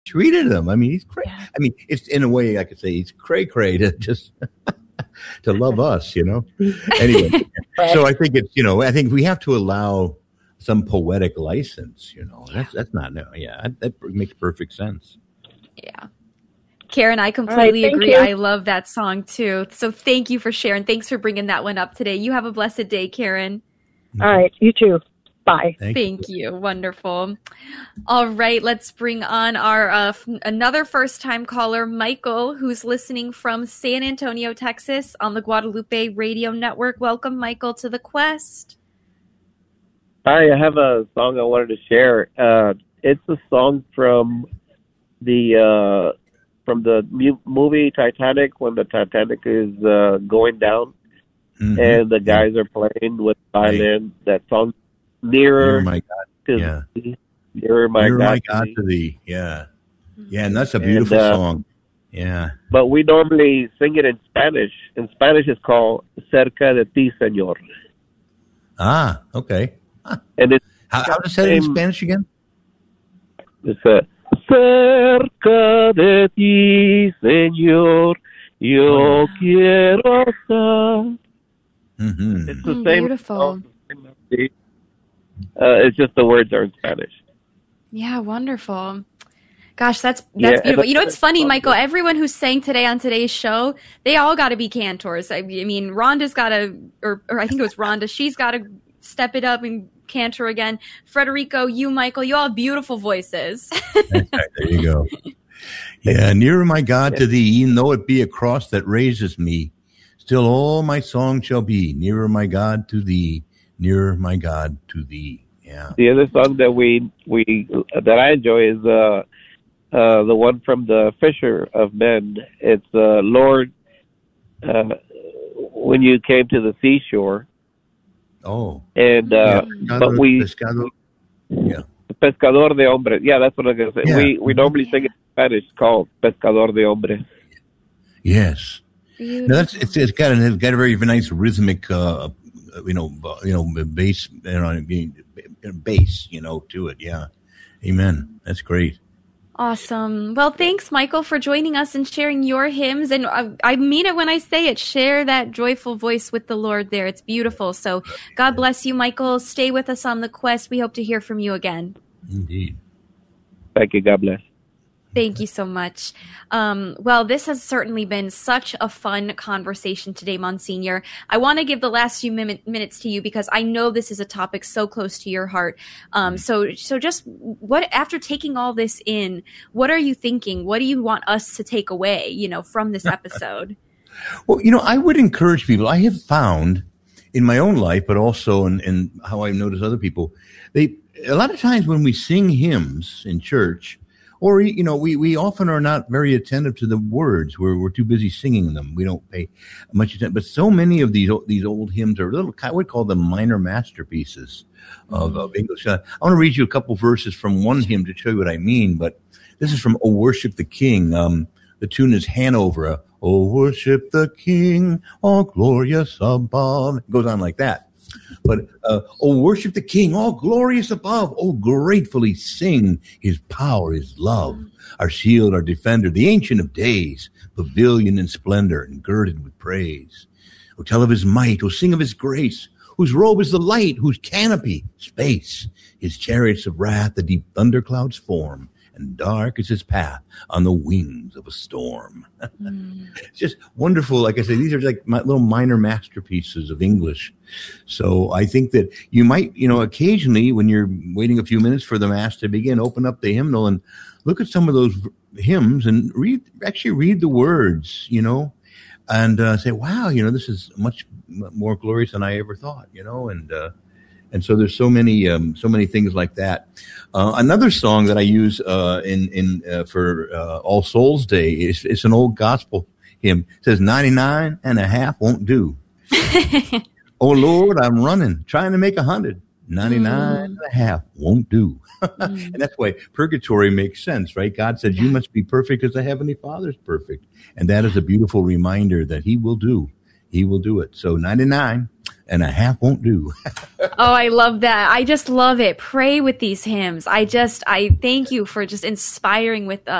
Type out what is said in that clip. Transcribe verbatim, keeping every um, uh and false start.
treated him. I mean, he's cray. Yeah. I mean, it's in a way I could say he's cray cray to just to love us, you know. Anyway, so I think it's you know I think we have to allow some poetic license. You know, that's that's not no. Yeah, that, that makes perfect sense. Yeah. Karen, I completely right, agree. you. I love that song too. So thank you for sharing. Thanks for bringing that one up today. You have a blessed day, Karen. All right. You too. Bye. Thank, Thank you. Wonderful. All right. Let's bring on our uh, f- another first-time caller, Michael, who's listening from San Antonio, Texas on the Guadalupe Radio Network. Welcome, Michael, to the Quest. Hi, I have a song I wanted to share. Uh, it's a song from the uh, from the mu- movie Titanic, when the Titanic is uh, going down, mm-hmm. and the guys are playing with violin. That song, Nearer, Nearer my God, to yeah, thee, Nearer my Nearer God, my to God thee. to thee, yeah, yeah, and that's a beautiful And, uh, song, yeah. But we normally sing it in Spanish. In Spanish, it's called Cerca de ti, Señor. Ah, okay. Huh. And it's How, how does that in same- Spanish again? It's a cerca de ti, Señor, yo quiero estar. Mm-hmm. It's the Mm, same. beautiful. song, same melody. Uh, it's just the words are in Spanish. Yeah, wonderful. Gosh, that's that's Yeah, beautiful. that's- You know, it's funny, that's Michael. awesome. Everyone who sang today on today's show, they all got to be cantors. I mean, Rhonda's got to, or, or I think it was Rhonda. She's got to step it up and cantor again. Frederico, you, Michael, you all have beautiful voices. That's right. There you go. Yeah, nearer my God to thee, even though it be a cross that raises me, still all my song shall be nearer my God to thee, nearer my God to thee. Yeah. The other song that we we that I enjoy is uh, uh, the one from the Fisher of Men. It's uh, Lord, uh, when you came to the seashore, Oh. and uh, Yeah. but we Pescado. Yeah. Pescador de Hombres. Yeah, that's what I'm gonna say. Yeah. We we normally sing it in Spanish, called Pescador de Hombres. Yes. No, that's it's, it's got a, it's got a very nice rhythmic, uh, you know, uh, you know, bass, you know, bass, you know, to it. Yeah. Amen. That's great. Awesome. Well, thanks, Michael, for joining us and sharing your hymns. And I, I mean it when I say it. Share that joyful voice with the Lord there. It's beautiful. So God bless you, Michael. Stay with us on the quest. We hope to hear from you again. Indeed. Thank you. God bless. Thank you so much. Um, well, this has certainly been such a fun conversation today, Monsignor. I want to give the last few min- minutes to you because I know this is a topic so close to your heart. Um, so, so just what, after taking all this in, what are you thinking? What do you want us to take away, you know, from this episode? Well, you know, I would encourage people. I have found in my own life, but also in, in how I notice other people, they a lot of times when we sing hymns in church, or, you know, we, we often are not very attentive to the words. We're, we're too busy singing them. We don't pay much attention. But so many of these these old hymns are little, I would call them minor masterpieces of, of English. Uh, I want to read you a couple verses from one hymn to show you what I mean. But this is from "O Worship the King." Um, the tune is Hanover. Uh, "O worship the King, all glorious above." It goes on like that. But, uh, oh, worship the King, all glorious above. Oh, gratefully sing his power, his love, our shield, our defender, the Ancient of Days, pavilion in splendor and girded with praise. Oh, tell of his might, oh, sing of his grace, whose robe is the light, whose canopy, space, his chariots of wrath, the deep thunderclouds form, and dark is his path on the wings of a storm. Mm. It's just wonderful. Like I said, these are like my little minor masterpieces of English. So I think that you might, you know, occasionally when you're waiting a few minutes for the Mass to begin, open up the hymnal and look at some of those hymns and read, actually read the words, you know, and uh, say, wow, you know, this is much more glorious than I ever thought, you know, and, uh, And so there's so many, um, so many things like that. Uh, another song that I use uh, in in uh, for uh, All Souls Day is it's an old gospel hymn. It says ninety-nine and a half won't do. Oh Lord, I'm running, trying to make a hundred. ninety-nine mm. and a half won't do. mm. And that's why purgatory makes sense, right? God says you must be perfect as the Heavenly Father's perfect, and that is a beautiful reminder that He will do. He will do it. So ninety-nine and a half won't do. Oh, I love that. I just love it. Pray with these hymns. I just, I thank you for just inspiring with uh,